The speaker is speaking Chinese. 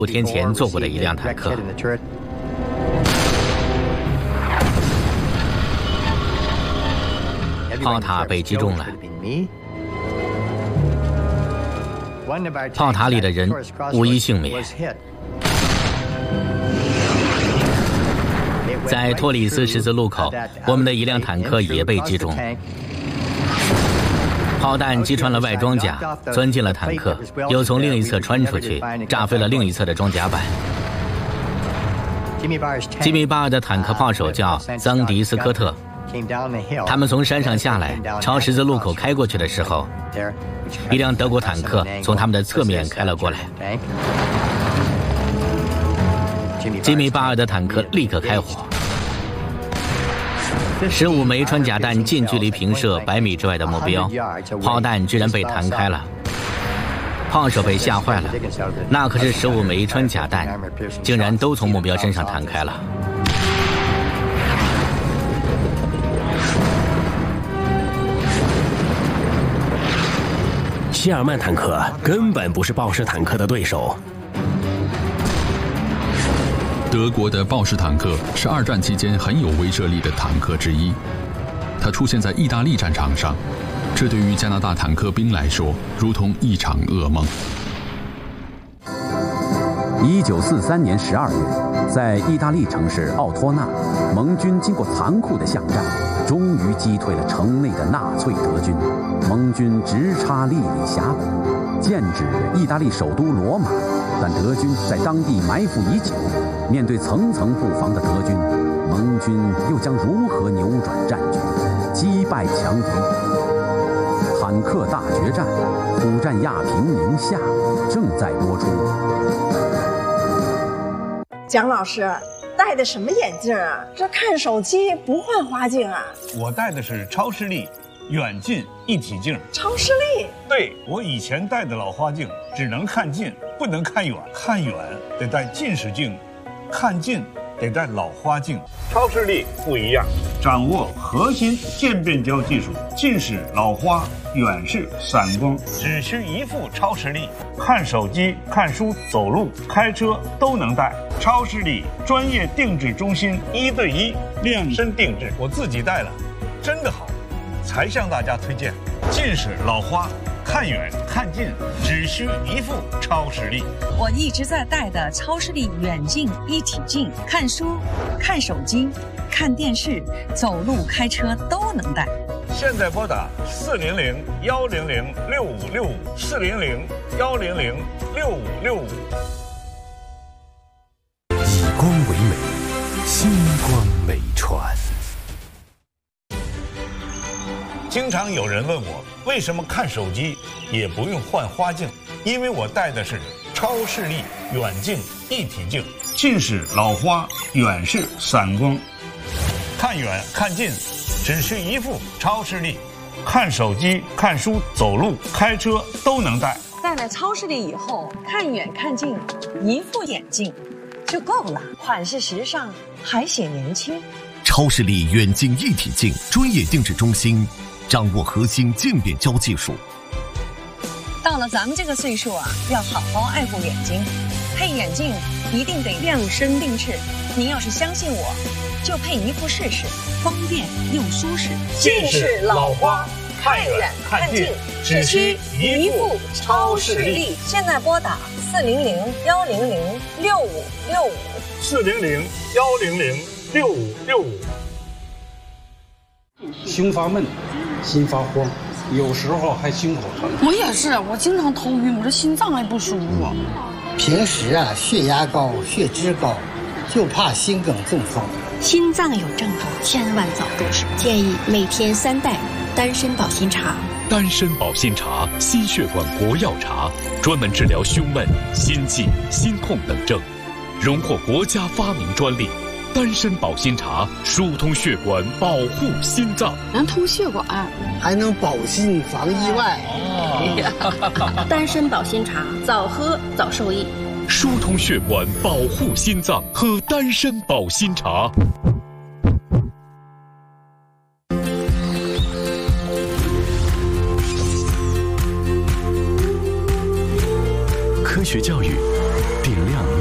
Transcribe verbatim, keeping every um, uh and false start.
五天前坐过的一辆坦克。炮塔被击中了，炮塔里的人无一幸免。在托里斯十字路口，我们的一辆坦克也被击中。炮弹击穿了外装甲，钻进了坦克，又从另一侧穿出去，炸飞了另一侧的装甲板。吉米·巴尔的坦克炮手叫桑迪斯科特，他们从山上下来，朝十字路口开过去的时候，一辆德国坦克从他们的侧面开了过来。吉米·巴尔的坦克立刻开火，十五枚穿甲弹近距离平射百米之外的目标，炮弹居然被弹开了。炮手被吓坏了，那可是十五枚穿甲弹，竟然都从目标身上弹开了。 谢尔曼坦克根本不是豹式坦克的对手。 德国的豹式坦克是二战期间很有威慑力的坦克之一，它出现在意大利战场上，这对于加拿大坦克兵来说如同一场噩梦。 一九四三年十二月，在意大利城市奥托纳，盟军经过残酷的巷战，终于击退了城内的纳粹德军。盟军直插利里峡谷，剑指意大利首都罗马，但德军在当地埋伏已久。面对层层布防的德军，盟军又将如何扭转战局，击败强敌？坦克大决战，苦战亚平宁夏，正在播出。 蒋老师戴的什么眼镜啊？这看手机不换花镜啊？ 我戴的是超视力远近一体镜。 超视力？ 对，我以前戴的老花镜只能看近，不能看远，看远得戴近视镜，看近得戴老花镜。超视力不一样，掌握核心渐变焦技术，近视、老花、远视、散光，只需一副超视力，看手机、看书、走路、开车都能戴。超视力专业定制中心，一对一量身定制，我自己戴了，真的好，才向大家推荐。近视、老花、看远看近，只需一副超视力。 我一直在戴的超视力远近一体镜，看书、看手机、看电视、走路、开车都能戴。 现在拨打四零零幺零零六五六五，四零零幺零零六五六五。 以光为美，星光美传。 经常有人问我，为什么看手机也不用换花镜？因为我戴的是超视力远近一体镜，近视、老花、远视、散光，看远看近只需一副超视力，看手机、看书、走路、开车都能戴。 戴了超视力以后，看远看近，一副眼镜就够了，款式时尚，还显年轻。 超视力远近一体镜专业定制中心，掌握核心渐变焦技术。 到了咱们这个岁数啊，要好好爱护眼睛，配眼镜一定得量身定制。您要是相信我，就配一副试试，方便又舒适。 近视、老花、看远看近，只需一副超视力。 现在拨打四零零幺零零六五六五， 四零零幺零零六五六五。 胸发闷，心发慌，有时候还心口疼。 我也是，我经常头晕，我这心脏还不舒服。 平时啊，血压高、血脂高，就怕心梗中风。 心脏有症状，千万早重视。建议每天三袋丹参保心茶。 丹参保心茶，心血管国药茶，专门治疗胸闷、心悸、心痛等症，荣获国家发明专利。丹参保心茶疏通血管，保护心脏， 能通血管， 还能保心防意外。 哦、丹参保心茶，早喝早受益。 疏通血管，保护心脏，喝丹参保心茶。 科学教育